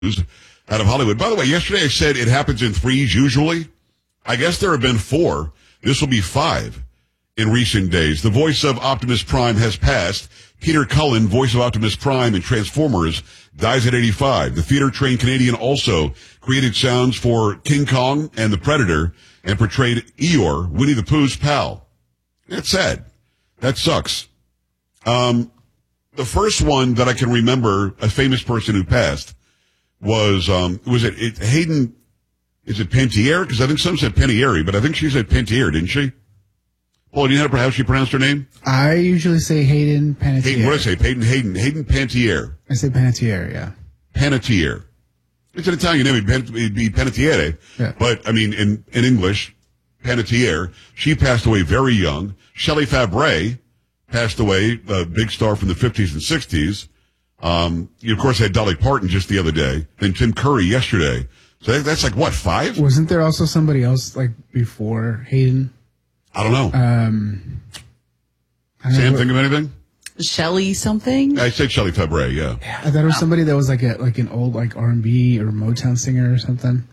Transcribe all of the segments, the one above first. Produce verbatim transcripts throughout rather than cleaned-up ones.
out of Hollywood. By the way, yesterday I said it happens in threes usually. I guess there have been four. This will be five in recent days. The voice of Optimus Prime has passed. Peter Cullen, voice of Optimus Prime in Transformers, dies at eighty-five. The theater-trained Canadian also created sounds for King Kong and the Predator and portrayed Eeyore, Winnie the Pooh's pal. That's sad. That sucks. Um, the first one that I can remember, a famous person who passed, was, um, was it, it Hayden, is it Panettiere? Because I think some said Panettiere, but I think she said Panettiere, didn't she? Paul, do you know how she pronounced her name? I usually say Hayden Panettiere. Hayden, what did I say? Hayden, Hayden, Hayden Panettiere. I say Panettiere, yeah. Panettiere. It's an Italian name. It'd be Panettiere. Yeah. But, I mean, in, in English, Panettiere. She passed away very young. Shelley Fabares passed away, a big star from the fifties and sixties. Um, you, of course, had Dolly Parton just the other day. Then Tim Curry yesterday. So that, that's like, what, five? Wasn't there also somebody else, like, before Hayden? I don't know. Um, I don't Sam, know. think of anything? Shelley something? I said Shelley Fabares, yeah. Yeah, I thought it was somebody that was like a like an old like R and B or Motown singer or something.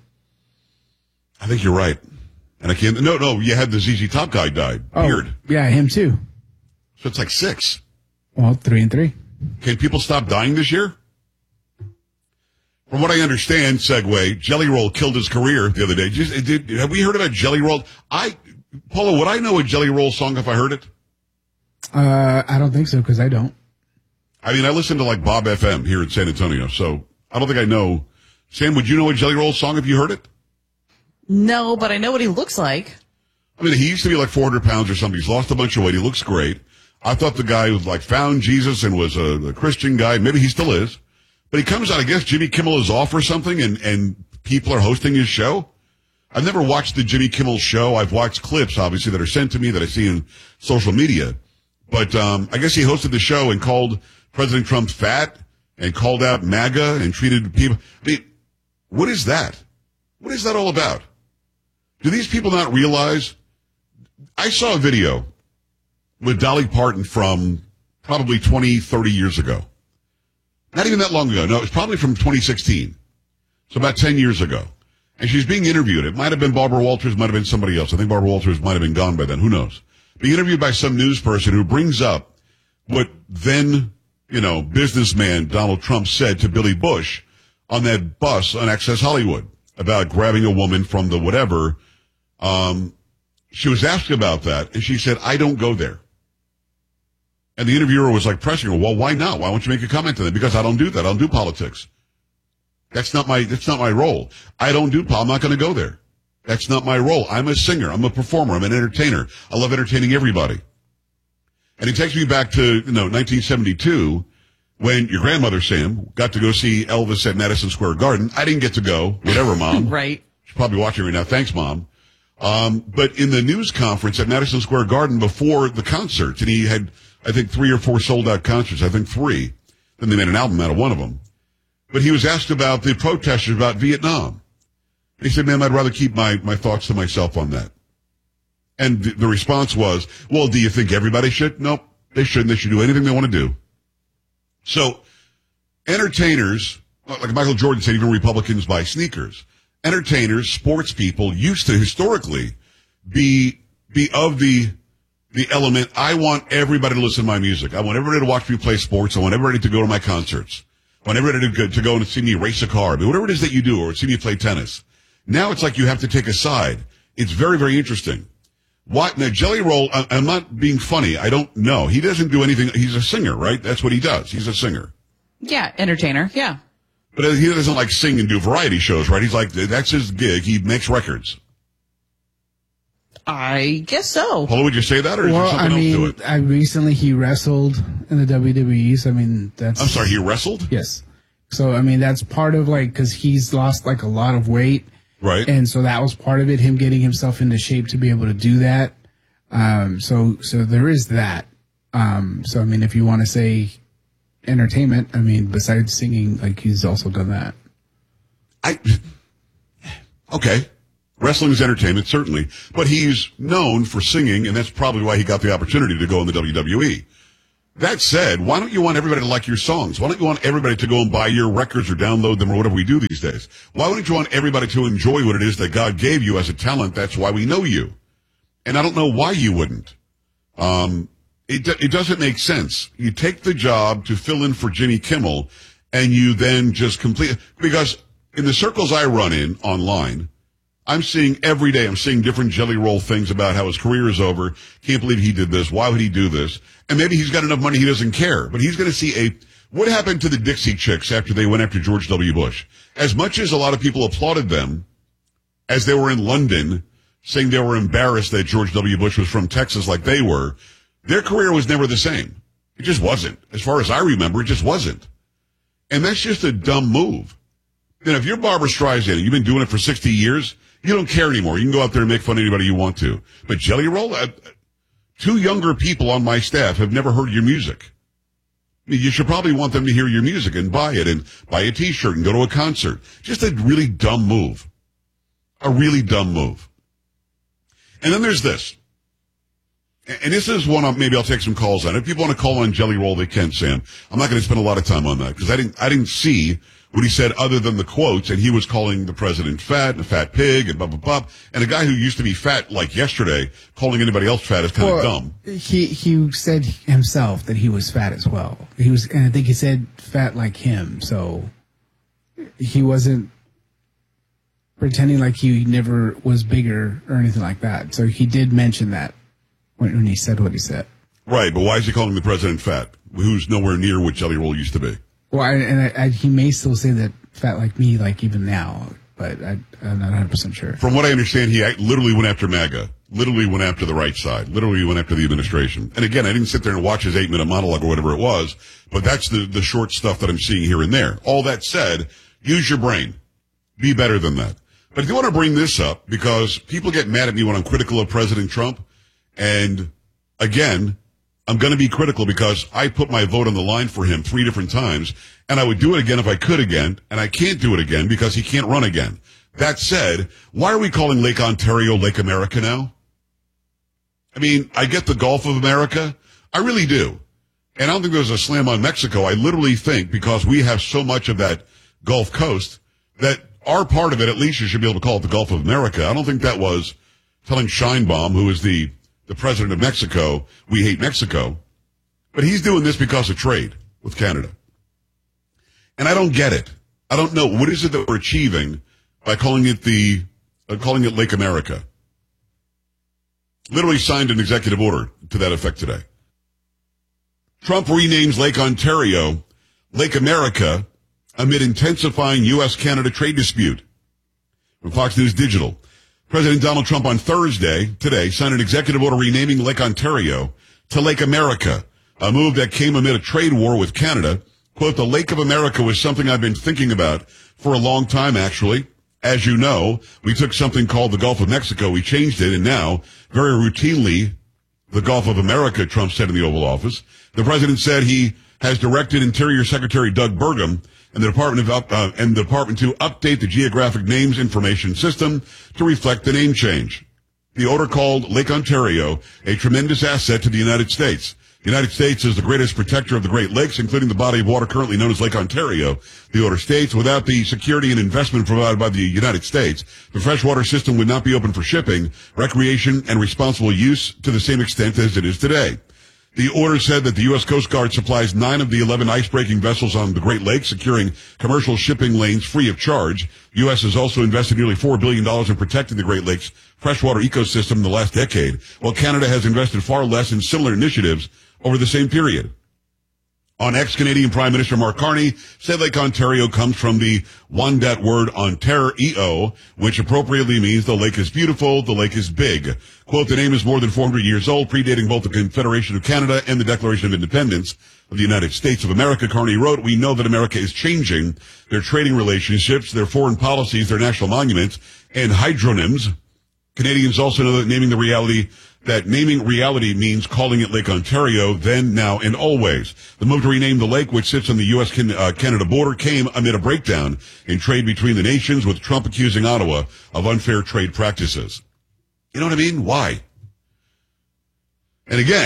I think you're right. And I can't, no, no, you had the Z Z Top guy died. Oh, Weird. yeah, him too. So it's like six. Well, three and three. Can people stop dying this year? From what I understand, segue, Jelly Roll killed his career the other day. Just, did, have we heard about Jelly Roll? I, Paula, would I know a Jelly Roll song if I heard it? Uh, I don't think so because I don't. I mean, I listen to like Bob F M here in San Antonio, so I don't think I know. Sam, would you know a Jelly Roll song if you heard it? No, but I know what he looks like. I mean, he used to be like four hundred pounds or something. He's lost a bunch of weight. He looks great. I thought the guy was like found Jesus and was a, a Christian guy. Maybe he still is. But he comes out, I guess Jimmy Kimmel is off or something, and, and people are hosting his show. I've never watched the Jimmy Kimmel show. I've watched clips, obviously, that are sent to me that I see in social media. But um I guess he hosted the show and called President Trump fat and called out MAGA and treated people. I mean, what is that? What is that all about? Do these people not realize? I saw a video with Dolly Parton from probably twenty, thirty years ago. Not even that long ago. No, it's probably from twenty sixteen. So about ten years ago. And she's being interviewed. It might have been Barbara Walters, might have been somebody else. I think Barbara Walters might have been gone by then. Who knows? Being interviewed by some news person who brings up what then, you know, businessman Donald Trump said to Billy Bush on that bus on Access Hollywood about grabbing a woman from the whatever. Um, she was asked about that, and she said, I don't go there. And the interviewer was like pressing her, well, why not? Why won't you make a comment to them? Because I don't do that. I don't do politics. That's not my, that's not my role. I don't do, I'm not going to go there. That's not my role. I'm a singer. I'm a performer. I'm an entertainer. I love entertaining everybody. And he takes me back to, you know, nineteen seventy-two when your grandmother, Sam, got to go see Elvis at Madison Square Garden. I didn't get to go. Whatever, Mom. Right. She's probably watching right now. Thanks, Mom. Um, but in the news conference at Madison Square Garden before the concerts, and he had, I think, three or four sold-out concerts. I think three. Then they made an album out of one of them. But he was asked about the protesters about Vietnam. He said, ma'am, I'd rather keep my, my thoughts to myself on that. And the, the response was, well, do you think everybody should? Nope, they shouldn't. They should do anything they want to do. So entertainers, like Michael Jordan said, even Republicans buy sneakers. Entertainers, sports people used to historically be, be of the, the element, I want everybody to listen to my music. I want everybody to watch me play sports. I want everybody to go to my concerts. I want everybody to go, to go and see me race a car. I mean, whatever it is that you do, or see me play tennis. Now it's like you have to take a side. It's very, very interesting. What, now Jelly Roll, I, I'm not being funny. I don't know. He doesn't do anything. He's a singer, right? That's what he does. He's a singer. Yeah, entertainer. Yeah. But he doesn't like sing and do variety shows, right? He's like, that's his gig. He makes records. I guess so. Paula, would you say that, or is well, there something I mean, else to it? I recently he wrestled in the W W E, so I mean, that's... I'm sorry, he wrestled? Yes. So, I mean, that's part of, like, because he's lost, like, a lot of weight. Right. And so that was part of it, him getting himself into shape to be able to do that. Um, so, so there is that. Um, so, I mean, if you want to say entertainment, I mean, besides singing, like, he's also done that. I, okay. Wrestling is entertainment, certainly. But he's known for singing, and that's probably why he got the opportunity to go in the W W E. That said, why don't you want everybody to like your songs? Why don't you want everybody to go and buy your records or download them or whatever we do these days? Why wouldn't you want everybody to enjoy what it is that God gave you as a talent? That's why we know you. And I don't know why you wouldn't. Um, it, it doesn't make sense. You take the job to fill in for Jimmy Kimmel and you then just complete, because in the circles I run in online, I'm seeing every day, I'm seeing different jelly roll things about how his career is over. Can't believe he did this. Why would he do this? And maybe he's got enough money he doesn't care. But he's going to see a, what happened to the Dixie Chicks after they went after George W. Bush? As much as a lot of people applauded them as they were in London saying they were embarrassed that George W. Bush was from Texas like they were, their career was never the same. It just wasn't. As far as I remember, it just wasn't. And that's just a dumb move. You know, if you're Barbra Streisand and you've been doing it for sixty years, you don't care anymore. You can go out there and make fun of anybody you want to. But Jelly Roll, uh, two younger people on my staff have never heard your music. I mean, you should probably want them to hear your music and buy it and buy a T-shirt and go to a concert. Just a really dumb move. A really dumb move. And then there's this. And this is one, maybe I'll take some calls on. If people want to call on Jelly Roll, they can, Sam. I'm not going to spend a lot of time on that because I didn't, I didn't see what he said other than the quotes, and he was calling the president fat and a fat pig and blah, blah, blah. And a guy who used to be fat like yesterday, calling anybody else fat is kind of well, dumb. He he said himself that he was fat as well. He was, and I think he said fat like him. So he wasn't pretending like he never was bigger or anything like that. So he did mention that when, when he said what he said. Right, but why is he calling the president fat, who's nowhere near what Jelly Roll used to be? Well, I, and I, I, he may still say that fat like me, like even now, but I, I'm not one hundred percent sure. From what I understand, he literally went after MAGA, literally went after the right side, literally went after the administration. And again, I didn't sit there and watch his eight-minute monologue or whatever it was, but that's the, the short stuff that I'm seeing here and there. All that said, use your brain. Be better than that. But if you want to bring this up, because people get mad at me when I'm critical of President Trump, and again, I'm going to be critical because I put my vote on the line for him three different times, and I would do it again if I could again, and I can't do it again because he can't run again. That said, why are we calling Lake Ontario Lake America now? I mean, I get the Gulf of America. I really do. And I don't think there's a slam on Mexico. I literally think because we have so much of that Gulf Coast that our part of it, at least you should be able to call it the Gulf of America. I don't think that was telling Sheinbaum, who is the the president of Mexico, we hate Mexico. But he's doing this because of trade with Canada. And I don't get it. I don't know. What is it that we're achieving by calling it the, uh, calling it Lake America? Literally signed an executive order to that effect today. Trump renames Lake Ontario Lake America amid intensifying U S Canada trade dispute. From Fox News Digital. President Donald Trump on Thursday, today, signed an executive order renaming Lake Ontario to Lake America, a move that came amid a trade war with Canada. Quote, the Lake of America was something I've been thinking about for a long time, actually. As you know, we took something called the Gulf of Mexico, we changed it, and now, very routinely, the Gulf of America, Trump said in the Oval Office. The president said he has directed Interior Secretary Doug Burgum and the Department of uh, and the Department to update the geographic names information system to reflect the name change. The order called Lake Ontario a tremendous asset to the United States. The United States is the greatest protector of the Great Lakes, including the body of water currently known as Lake Ontario. The order states, without the security and investment provided by the United States, the freshwater system would not be open for shipping, recreation, and responsible use to the same extent as it is today. The order said that the U S Coast Guard supplies nine of the eleven ice-breaking vessels on the Great Lakes, securing commercial shipping lanes free of charge. The U S has also invested nearly four billion dollars in protecting the Great Lakes freshwater ecosystem in the last decade, while Canada has invested far less in similar initiatives over the same period. On X, Canadian Prime Minister Mark Carney said Lake Ontario comes from the Wendat word Ontario, which appropriately means the lake is beautiful, the lake is big. Quote, the name is more than four hundred years old, predating both the Confederation of Canada and the Declaration of Independence of the United States of America. Carney wrote, we know that America is changing their trading relationships, their foreign policies, their national monuments, and hydronyms. Canadians also know that naming the reality that naming reality means calling it Lake Ontario then, now, and always. The move to rename the lake, which sits on the U S Canada border, came amid a breakdown in trade between the nations, with Trump accusing Ottawa of unfair trade practices. You know what I mean? Why? And again,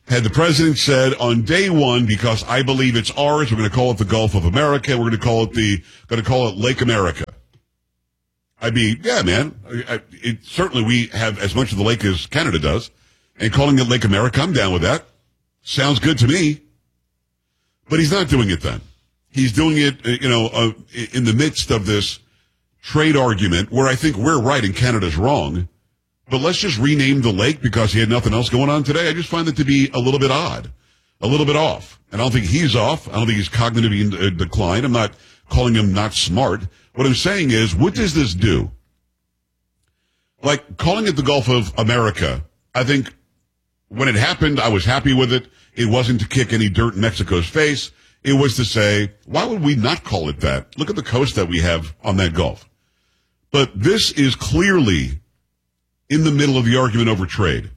Had the president said on day one, because I believe it's ours, we're going to call it the Gulf of America, we're going to call it the, going to call it Lake America. I'd be, yeah, man. I, I, it, certainly we have as much of the lake as Canada does, and calling it Lake America, I'm down with that. Sounds good to me. But he's not doing it then. He's doing it, you know, uh, in the midst of this trade argument where I think we're right and Canada's wrong. But let's just rename the lake because he had nothing else going on today. I just find that to be a little bit odd, a little bit off. And I don't think he's off. I don't think he's cognitively in uh, decline. I'm not calling him not smart. What I'm saying is, what does this do? Like, calling it the Gulf of America, I think when it happened, I was happy with it. It wasn't to kick any dirt in Mexico's face. It was to say, why would we not call it that? Look at the coast that we have on that Gulf. But this is clearly in the middle of the argument over trade.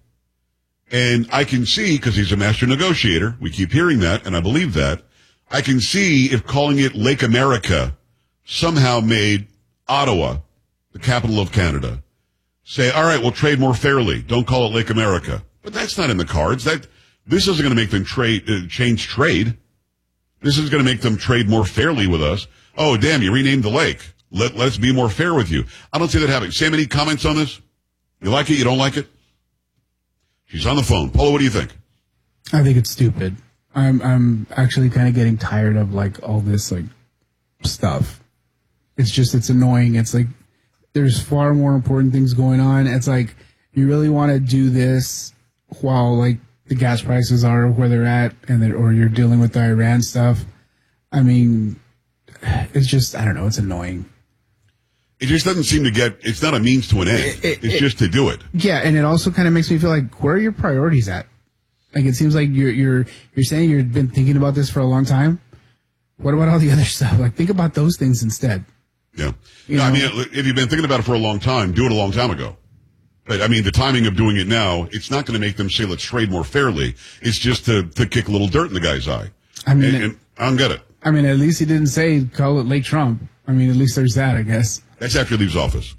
And I can see, because he's a master negotiator, we keep hearing that, and I believe that, I can see if calling it Lake America somehow made Ottawa, the capital of Canada, say, all right, we'll trade more fairly. Don't call it Lake America. But that's not in the cards. That This isn't going to make them trade, uh, change trade. This is going to make them trade more fairly with us. Oh, damn, you renamed the lake. Let, let's be more fair with you. I don't see that happening. Sam, any comments on this? You like it? You don't like it? She's on the phone. Paula, what do you think? I think it's stupid. I'm I'm actually kind of getting tired of like all this like stuff. It's just, it's annoying. It's like, there's far more important things going on. It's like, you really want to do this while like the gas prices are where they're at, and then, or you're dealing with the Iran stuff. I mean, it's just, I don't know. It's annoying. It just doesn't seem to get, it's not a means to an end. It, it, it's it, just to do it. Yeah. And it also kind of makes me feel like, where are your priorities at? Like, it seems like you're, you're, you're saying you've been thinking about this for a long time. What about all the other stuff? Like, think about those things instead. Yeah. You No, I know? mean, if you've been thinking about it for a long time, do it a long time ago. But I mean, the timing of doing it now, it's not going to make them say, let's trade more fairly. It's just to, to kick a little dirt in the guy's eye. I mean, and, and I don't get it. I mean, at least he didn't say, call it Lake Trump. I mean, at least there's that, I guess. That's after he leaves office.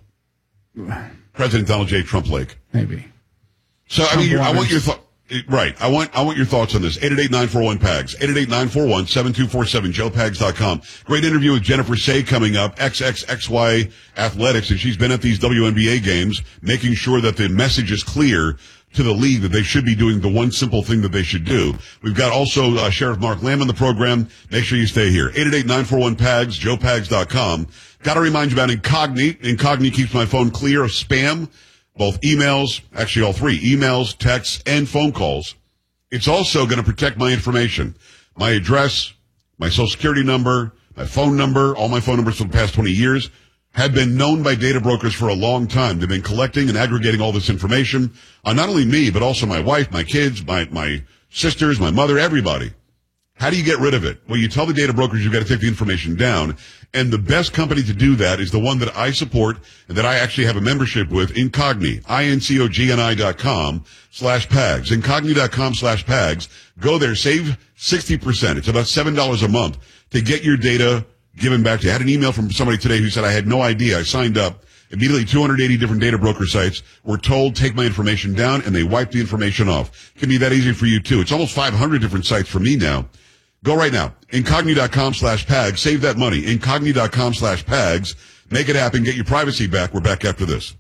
President Donald J. Trump Lake. Maybe. So, I Trump mean, you're, I want waters. your thought. Right. I want, I want your thoughts on this. eight eight eight, nine four one, P A G S. eight eight eight, nine four one, seven two four seven, joe pags dot com. Great interview with Jennifer Say coming up, X X X Y Athletics, and she's been at these W N B A games, making sure that the message is clear to the league that they should be doing the one simple thing that they should do. We've got also uh, Sheriff Mark Lamb on the program. Make sure you stay here. eight eight eight, nine four one, P A G S, joe pags dot com. Got to remind you about Incogni. Incogni keeps my phone clear of spam, both emails, actually all three, emails, texts, and phone calls. It's also going to protect my information, my address, my social security number, my phone number. All my phone numbers for the past twenty years have been known by data brokers for a long time. They've been collecting and aggregating all this information on not only me, but also my wife, my kids, my, my sisters, my mother, everybody. How do you get rid of it? Well, you tell the data brokers you've got to take the information down. And the best company to do that is the one that I support and that I actually have a membership with, Incogni, I-N-C-O-G-N-I dot com slash PAGS, Incogni dot com slash PAGS. Go there, save sixty percent. It's about seven dollars a month to get your data given back to you. I had an email from somebody today who said, I had no idea. I signed up. Immediately, two hundred eighty different data broker sites were told, take my information down, and they wiped the information off. It can be that easy for you, too. It's almost five hundred different sites for me now. Go right now. Incogni dot com slash PAGS. Save that money. Incogni dot com slash PAGS. Make it happen. Get your privacy back. We're back after this.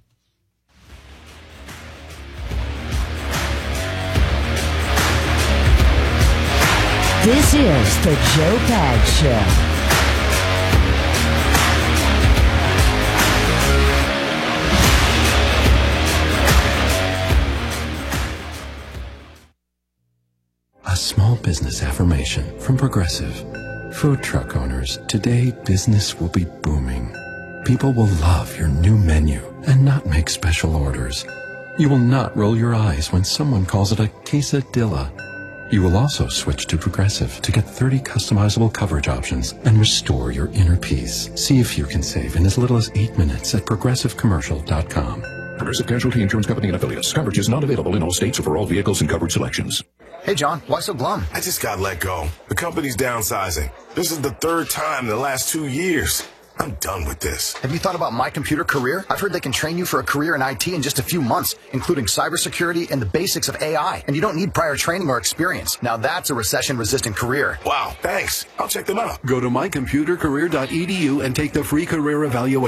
This is the Joe Pags Show. A small business affirmation from Progressive. Food truck owners, today business will be booming. People will love your new menu and not make special orders. You will not roll your eyes when someone calls it a quesadilla. You will also switch to Progressive to get thirty customizable coverage options and restore your inner peace. See if you can save in as little as eight minutes at progressive commercial dot com. Progressive Casualty Insurance Company and affiliates. Coverage is not available in all states or for all vehicles and coverage selections. Hey, John, why so glum? I just got let go. The company's downsizing. This is the third time in the last two years. I'm done with this. Have you thought about My Computer Career? I've heard they can train you for a career in I T in just a few months, including cybersecurity and the basics of A I. And you don't need prior training or experience. Now that's a recession-resistant career. Wow, thanks. I'll check them out. Go to my computer career dot e d u and take the free career evaluation.